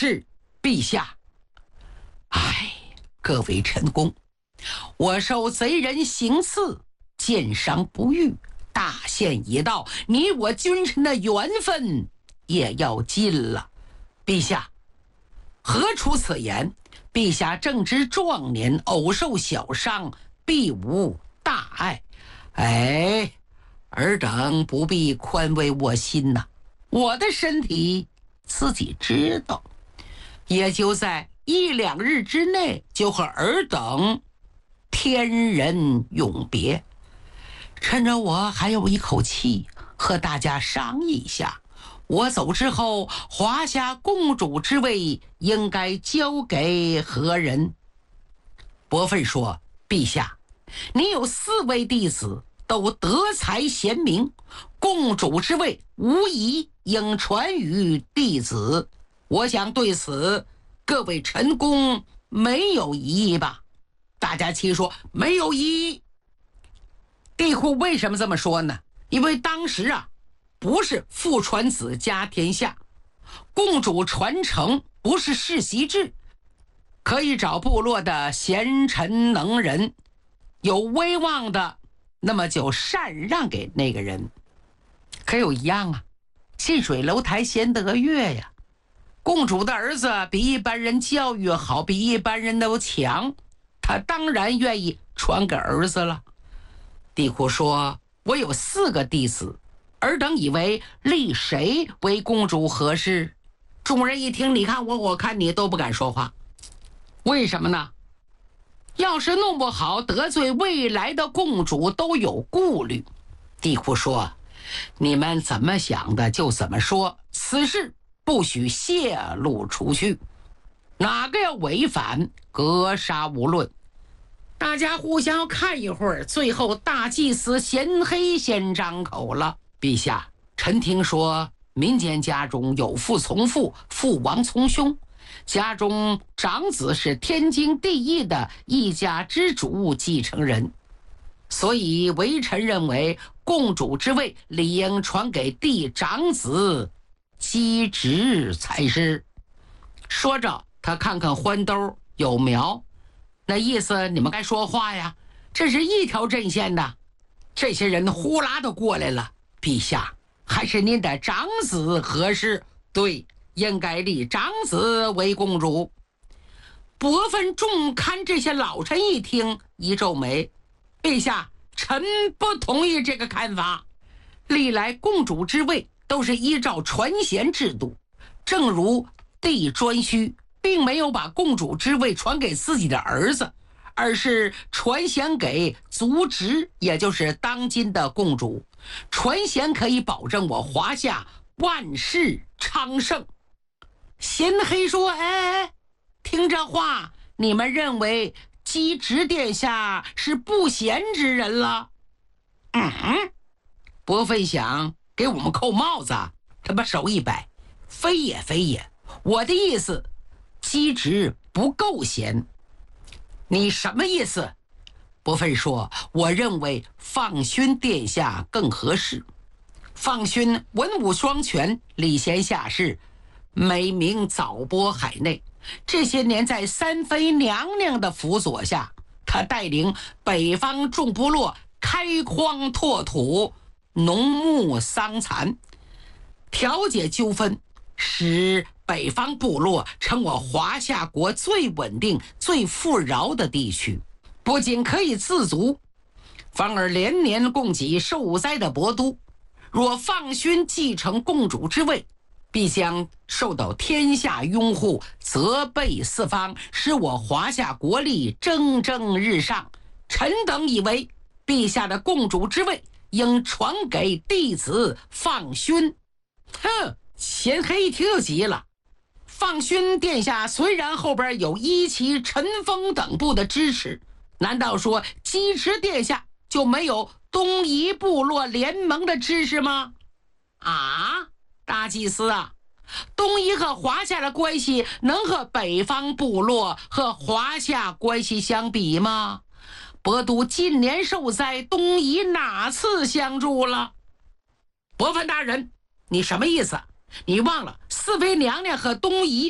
是陛下。唉，各位臣工，我受贼人行刺，箭伤不愈，大限已到，你我君臣的缘分也要尽了。陛下，何出此言？陛下正值壮年，偶受小伤，必无大碍。哎，尔等不必宽慰我心呐，我的身体自己知道，也就在1、2日之内就和尔等天人永别。趁着我还有一口气，和大家商议一下，我走之后，华夏共主之位应该交给何人？伯奋说：陛下，你有4位弟子，都德才贤明，共主之位无疑应传于弟子。我想对此各位臣工没有异议吧？大家齐说没有异议。帝喾为什么这么说呢？因为当时不是父传子家天下，共主传承不是世袭制，可以找部落的贤臣能人，有威望的，那么就禅让给那个人。可有一样近水楼台先得月呀，共主的儿子比一般人教育好，比一般人都强，他当然愿意传给儿子了。帝喾说：我有4个弟子，尔等以为立谁为公主合适？众人一听，你看我，我看你，都不敢说话。为什么呢？要是弄不好得罪未来的共主，都有顾虑。帝喾说：你们怎么想的就怎么说，此事不许泄露出去，哪个要违反，格杀无论。大家互相看一会儿，最后大祭司贤黑先张口了：陛下，臣听说民间家中有父从父，父王从兄，家中长子是天经地义的一家之主继承人，所以微臣认为共主之位理应传给嫡长子姬直才是。说着，他看看欢兜有苗，那意思你们该说话呀，这是一条阵线的。这些人呼啦都过来了：陛下，还是您的长子合适。对，应该立长子为公主。伯奋重看这些老臣一听，一皱眉：陛下，臣不同意这个看法。历来共主之位都是依照传贤制度，正如帝颛顼并没有把共主之位传给自己的儿子，而是传贤给族侄，也就是当今的共主。传贤可以保证我华夏万世昌盛。贤黑说：哎，听这话，你们认为姬直殿下是不贤之人了？伯奋想给我们扣帽子，他把手一摆：非也非也，我的意思，姬直不够贤。你什么意思？伯奋说：我认为放勋殿下更合适。放勋文武双全，礼贤下士，美名早播海内。这些年在三妃娘娘的辅佐下，他带领北方众部落开荒拓土，农牧桑蚕，调解纠纷，使北方部落成我华夏国最稳定、最富饶的地区。不仅可以自足，反而连年供给受灾的博都。若放勋继承共主之位，必将受到天下拥护，责备四方，使我华夏国力蒸蒸日上。臣等以为，陛下的共主之位应传给弟子放勋。贤黑一听就急了：放勋殿下虽然后边有一骑、陈封等部的支持，难道说姬直殿下就没有东夷部落联盟的支持吗？大祭司东夷和华夏的关系能和北方部落和华夏关系相比吗？博都近年受灾，东夷哪次相助了？伯奋大人，你什么意思？你忘了四妃娘娘和东夷